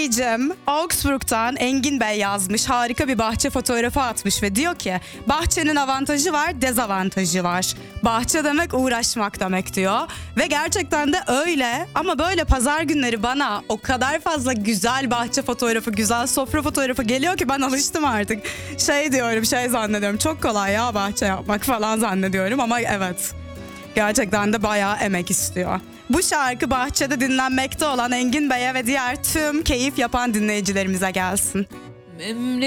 dinleyicim Augsburg'dan Engin Bey yazmış. Harika bir bahçe fotoğrafı atmış ve diyor ki bahçenin avantajı var, dezavantajı var. Bahçe demek uğraşmak demek diyor. Ve gerçekten de öyle ama böyle pazar günleri bana o kadar fazla güzel bahçe fotoğrafı, güzel sofra fotoğrafı geliyor ki ben alıştım artık. Şey zannediyorum, çok kolay ya bahçe yapmak falan zannediyorum ama evet. Gerçekten de bayağı emek istiyor. Bu şarkı bahçede dinlenmekte olan Engin Bey'e ve diğer tüm keyif yapan dinleyicilerimize gelsin.